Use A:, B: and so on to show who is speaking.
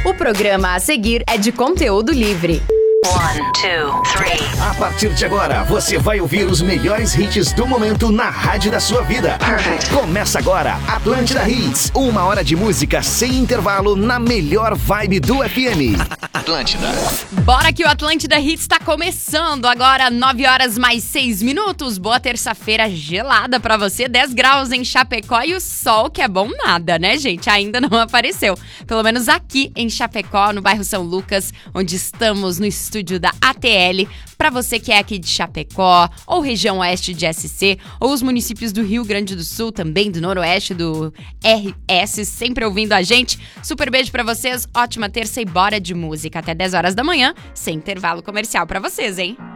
A: O programa a seguir é de conteúdo livre.
B: 1, 2, 3.
C: A partir de agora, você vai ouvir os melhores hits do momento na rádio da sua vida.
B: Perfect.
C: Começa agora, Atlântida Hits. 1 hora de música sem intervalo na melhor vibe do FM. Atlântida.
A: Bora que o Atlântida Hits está começando agora, 9 horas mais 6 minutos. Boa terça-feira gelada pra você, 10 graus em Chapecó e o sol que é bom nada, né, gente? Ainda não apareceu. Pelo menos aqui em Chapecó, no bairro São Lucas, onde estamos no estúdio da ATL. Pra você que é aqui de Chapecó, ou região oeste de SC, ou os municípios do Rio Grande do Sul, também do noroeste do RS, sempre ouvindo a gente. Super beijo pra vocês, ótima terça e bora de música. Até 10 horas da manhã, sem intervalo comercial pra vocês, hein?